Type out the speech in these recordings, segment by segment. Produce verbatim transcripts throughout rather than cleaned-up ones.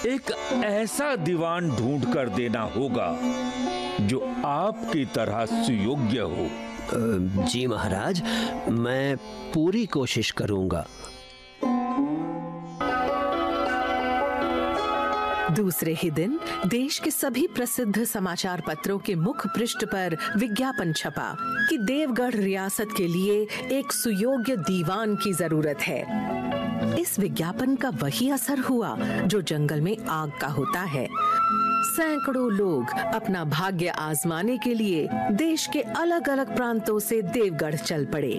एक ऐसा दीवान ढूंढ कर देना होगा जो आपकी तरह सुयोग्य हो। जी महाराज, मैं पूरी कोशिश करूंगा। दूसरे ही दिन देश के सभी प्रसिद्ध समाचार पत्रों के मुख पृष्ठ पर विज्ञापन छपा कि देवगढ़ रियासत के लिए एक सुयोग्य दीवान की जरूरत है। इस विज्ञापन का वही असर हुआ जो जंगल में आग का होता है। सैकड़ों लोग अपना भाग्य आजमाने के लिए देश के अलग अलग प्रांतों से देवगढ़ चल पड़े।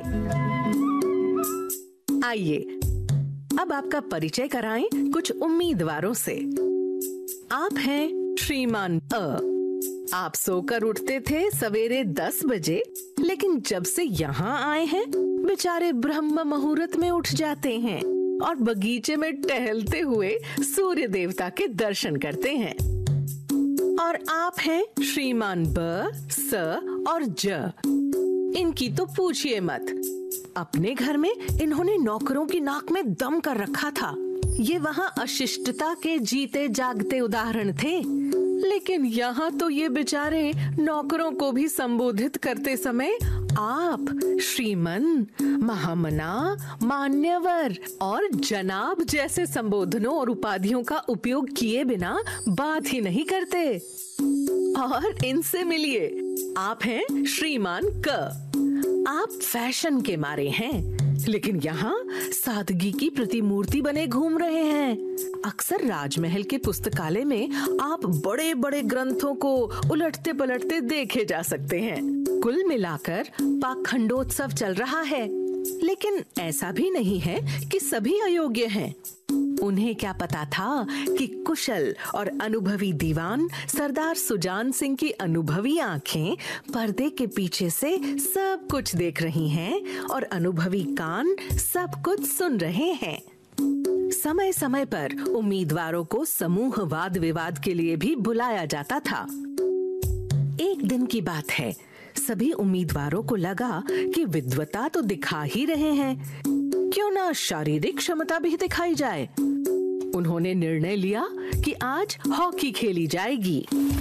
आइए अब आपका परिचय कराएं कुछ उम्मीदवारों से। आप हैं श्रीमान अ। आप सोकर उठते थे सवेरे दस बजे, लेकिन जब से यहाँ आए हैं बेचारे ब्रह्म मुहूर्त में उठ जाते हैं और बगीचे में टहलते हुए सूर्य देवता के दर्शन करते हैं। और आप हैं श्रीमान ब, स और ज। इनकी तो पूछिए मत। अपने घर में इन्होंने नौकरों की नाक में दम कर रखा था। ये वहाँ अशिष्टता के जीते जागते उदाहरण थे, लेकिन यहाँ तो ये बेचारे नौकरों को भी संबोधित करते समय आप, श्रीमन, महामना, मान्यवर और जनाब जैसे संबोधनों और उपाधियों का उपयोग किए बिना बात ही नहीं करते। और इनसे मिलिए, आप हैं श्रीमान क। आप फैशन के मारे हैं, लेकिन यहाँ सादगी की प्रतिमूर्ति बने घूम रहे हैं। अक्सर राजमहल के पुस्तकालय में आप बड़े बड़े ग्रंथों को उलटते पलटते देखे जा सकते हैं। कुल मिलाकर पाखंडोत्सव चल रहा है, लेकिन ऐसा भी नहीं है कि सभी अयोग्य हैं। उन्हें क्या पता था कि कुशल और अनुभवी दीवान सरदार सुजान सिंह की अनुभवी आंखें पर्दे के पीछे से सब कुछ देख रही हैं और अनुभवी कान सब कुछ सुन रहे हैं। समय समय पर उम्मीदवारों को समूह वाद विवाद के लिए भी बुलाया जाता था। एक दिन की बात है, सभी उम्मीदवारों को लगा कि विद्वता तो दिखा ही रहे हैं, क्यों ना शारीरिक क्षमता भी दिखाई जाए। उन्होंने निर्णय लिया कि आज हॉकी खेली जाएगी।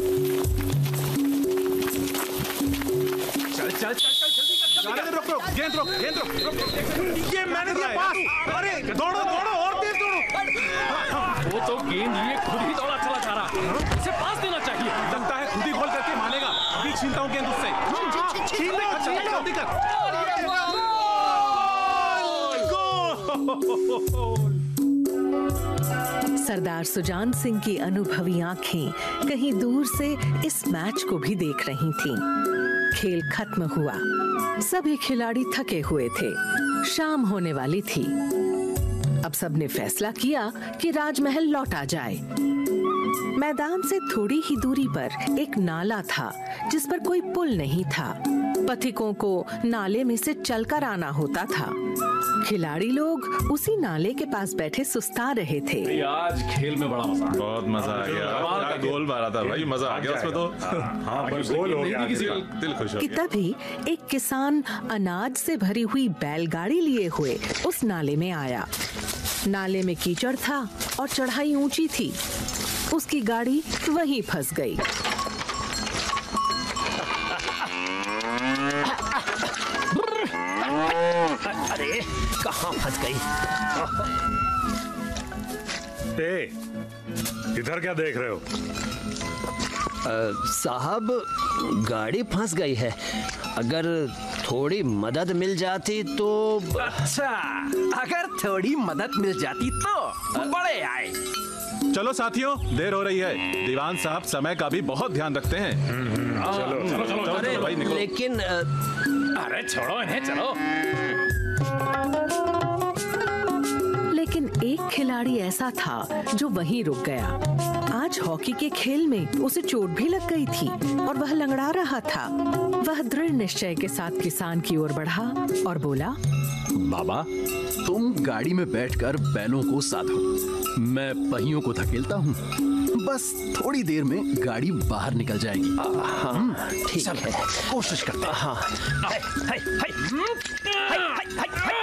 चल चल चल चल जल्दी कर, जल्दी कर। रोक रोक, गेंद रोक, गेंद रोक, रोक। ये मैंने दिया पास। अरे दौड़ो दौड़ो और तेज दौड़ो। वो तो गेंद लिए खुद ही दौड़ा चला जा रहा, उसे पास देना चाहिए। लगता है खुद ही गोल करके मानेगा। अभी छीनता हूँ गेंद उससे। छीन ले, जल्दी कर। सरदार सुजान सिंह की अनुभवी आंखें कहीं दूर से इस मैच को भी देख रही थीं। खेल खत्म हुआ, सभी खिलाड़ी थके हुए थे। शाम होने वाली थी। अब सबने फैसला किया कि राजमहल लौटा जाए। मैदान से थोड़ी ही दूरी पर एक नाला था जिस पर कोई पुल नहीं था। पथिकों को नाले में से चलकर आना होता था। खिलाड़ी लोग उसी नाले के पास बैठे सुस्ता रहे थे। आज खेल में बड़ा मजा, बहुत मजा आ गया। गोल मारा था भाई, मजा आ गया उसमें तो। हाँ, पर गोल हो गया, दिल खुश हो कि गया। तभी एक किसान अनाज से भरी हुई बैलगाड़ी लिए हुए उस नाले में आया। नाले में कीचड़ था और चढ़ाई ऊंची थी। उसकी गाड़ी वहीं फंस गई। अरे कहाँ फंस गई? ए, इधर क्या देख रहे हो? साहब, गाड़ी फंस गई है। अगर थोड़ी मदद मिल जाती तो। अच्छा, अगर थोड़ी मदद मिल जाती तो बड़े आए। चलो साथियों, देर हो रही है। दीवान साहब समय का भी बहुत ध्यान रखते हैं। चलो चलो चलो चलो भाई, निकलो। लेकिन अरे छोड़ो इन्हें, चलो। लेकिन एक खिलाड़ी ऐसा था जो वहीं रुक गया। आज हॉकी के खेल में उसे चोट भी लग गई थी और वह लंगड़ा रहा था। वह दृढ़ निश्चय के साथ किसान की ओर बढ़ा और बोला, बाबा, तुम गाड़ी में बैठकर बैलों को साधो, मैं पहियों को धकेलता हूँ। बस थोड़ी देर में गाड़ी बाहर निकल जाएगी। हाँ ठीक है, कोशिश करते हैं। हाँ। हाय, हाय, हाय। हाय, हाय, हाय, हाय।